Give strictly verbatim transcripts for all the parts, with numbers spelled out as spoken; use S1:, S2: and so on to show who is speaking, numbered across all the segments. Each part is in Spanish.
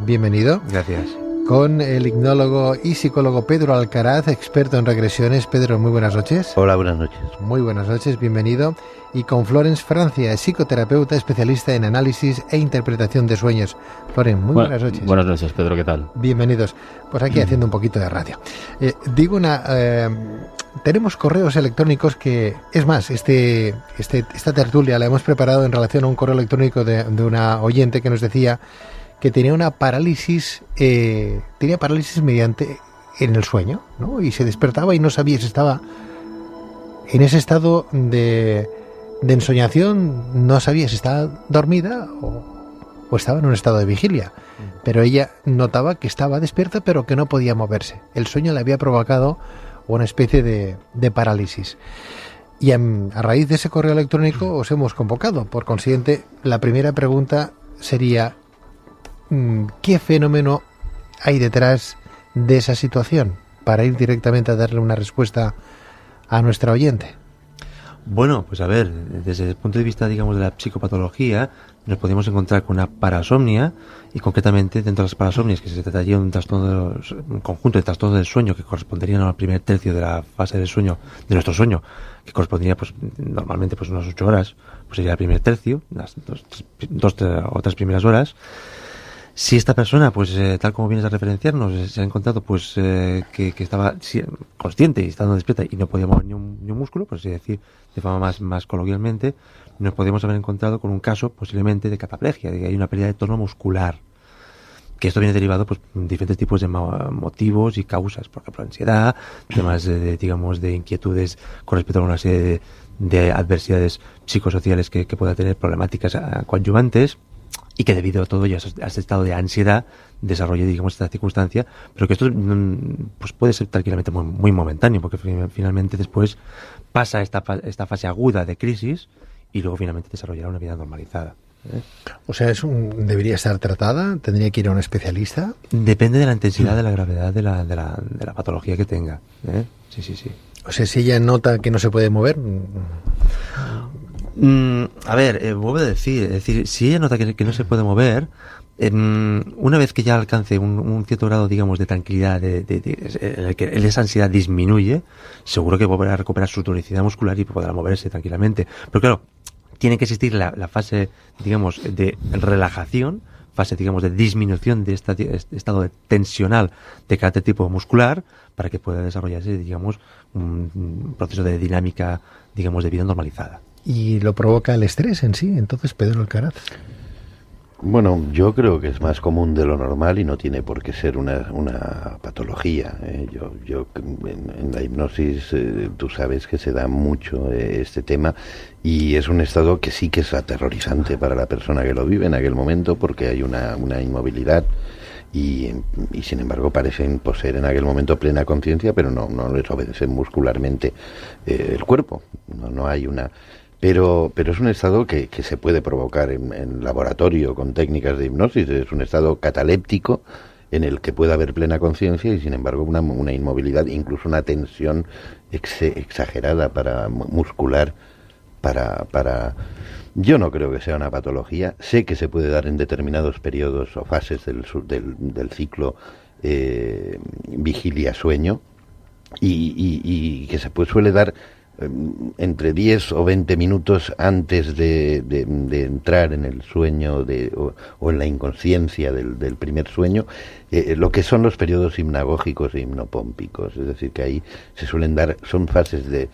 S1: bienvenido.
S2: Gracias.
S1: Con el hipnólogo y psicólogo Pedro Alcaraz, experto en regresiones. Pedro, muy buenas noches.
S3: Hola, buenas noches.
S1: Muy buenas noches, bienvenido. Y con Florence Francia, psicoterapeuta especialista en análisis e interpretación de sueños. Florence, muy
S4: bueno,
S1: buenas noches.
S4: Buenas noches, Pedro, ¿qué tal?
S1: Bienvenidos. Pues aquí haciendo un poquito de radio. Eh, digo una... Eh, tenemos correos electrónicos que... Es más, este, este, esta tertulia la hemos preparado en relación a un correo electrónico de, de una oyente que nos decía que tenía una parálisis, eh, tenía parálisis mediante en el sueño, ¿no? Y se despertaba y no sabía si estaba en ese estado de, de ensoñación, no sabía si estaba dormida o, o estaba en un estado de vigilia. Pero ella notaba que estaba despierta, pero que no podía moverse. El sueño le había provocado una especie de, de parálisis. Y a, a raíz de ese correo electrónico os hemos convocado. Por consiguiente, la primera pregunta sería: ¿qué fenómeno hay detrás de esa situación? Para ir directamente a darle una respuesta a nuestra oyente.
S2: Bueno, pues a ver, desde el punto de vista, digamos, de la psicopatología, nos podemos encontrar con una parasomnia, y concretamente dentro de las parasomnias, que se trataría de un trastorno, un conjunto de trastornos del sueño que corresponderían al primer tercio de la fase del sueño, de nuestro sueño, que correspondería, pues, normalmente, pues, unas ocho horas, pues sería el primer tercio, las dos, dos o tres primeras horas. Si esta persona, pues eh, tal como vienes a referenciarnos, eh, se ha encontrado pues eh, que, que estaba sí, consciente y estando despierta y no podía mover ni un, ni un músculo, por así decir, de forma más, más coloquialmente, nos podríamos haber encontrado con un caso posiblemente de cataplegia, de que hay una pérdida de tono muscular. Que esto viene derivado pues de diferentes tipos de motivos y causas, por ejemplo, ansiedad, temas de, de digamos de inquietudes con respecto a una serie de, de adversidades psicosociales que, que pueda tener, problemáticas uh, coadyuvantes. Y que debido a todo ya a ese estado de ansiedad desarrolle, digamos, esta circunstancia, pero que esto pues puede ser tranquilamente muy, muy momentáneo, porque finalmente después pasa esta, esta fase aguda de crisis y luego finalmente desarrollará una vida normalizada. ¿eh?
S1: O sea, es un, ¿debería estar tratada? ¿Tendría que ir a un especialista?
S2: Depende de la intensidad, de la gravedad de la, de la, de la patología que tenga. ¿eh? Sí, sí, sí.
S1: O sea, si ella nota que no se puede mover...
S2: Mm, a ver, eh, vuelvo a decir, es decir, si ella nota que, que no se puede mover, eh, una vez que ya alcance un, un cierto grado, digamos, de tranquilidad, de, de, de, en el que esa ansiedad disminuye, seguro que volverá a recuperar su tonicidad muscular y podrá moverse tranquilamente. Pero claro, tiene que existir la, la fase, digamos, de relajación, fase, digamos, de disminución de esta, este estado de tensional de carácter tipo muscular, para que pueda desarrollarse, digamos, un, un proceso de dinámica, digamos, de vida normalizada.
S1: ¿Y lo provoca el estrés en sí, entonces, Pedro Alcaraz?
S3: Bueno, yo creo que es más común de lo normal y no tiene por qué ser una, una patología. ¿eh? Yo, yo en, en la hipnosis, eh, tú sabes que se da mucho eh, este tema, y es un estado que sí que es aterrorizante para la persona que lo vive en aquel momento, porque hay una, una inmovilidad y, y sin embargo parecen poseer en aquel momento plena conciencia, pero no, no les obedece muscularmente eh, el cuerpo. No, no hay una... Pero, pero es un estado que, que se puede provocar en, en laboratorio con técnicas de hipnosis. Es un estado cataléptico en el que puede haber plena conciencia y sin embargo una, una inmovilidad, incluso una tensión ex, exagerada para muscular. Para, para yo no creo que sea una patología. Sé que se puede dar en determinados periodos o fases del, del, del ciclo eh, vigilia-sueño y, y, y que se puede, suele dar entre diez o veinte minutos antes de, de, de entrar en el sueño de, o, o en la inconsciencia del, del primer sueño, eh, lo que son los periodos hipnagógicos e hipnopómpicos. Es decir, que ahí se suelen dar, son fases de,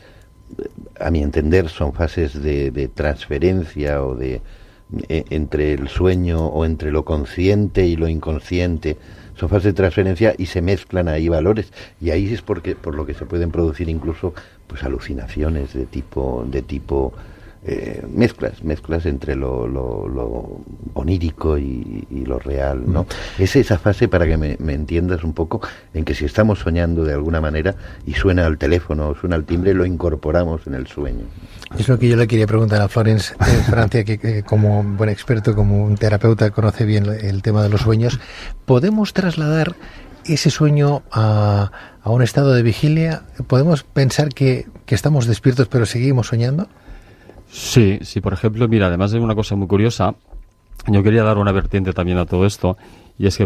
S3: a mi entender, son fases de, de transferencia o de eh, entre el sueño o entre lo consciente y lo inconsciente. Son fases de transferencia y se mezclan ahí valores, y ahí es porque por lo que se pueden producir incluso pues alucinaciones de tipo de tipo eh, mezclas mezclas entre lo, lo, lo onírico y, y lo real, ¿no? Mm. Es esa fase, para que me, me entiendas un poco, en que si estamos soñando de alguna manera y suena el teléfono o suena el timbre, lo incorporamos en el sueño.
S1: Es lo que yo le quería preguntar a Florence eh, Francia, que, que como buen experto, como un terapeuta, conoce bien el tema de los sueños. ¿Podemos trasladar ese sueño a, a un estado de vigilia? ¿Podemos pensar que, que estamos despiertos pero seguimos soñando?
S4: Sí, sí, por ejemplo, mira, además de una cosa muy curiosa, yo quería dar una vertiente también a todo esto, y es que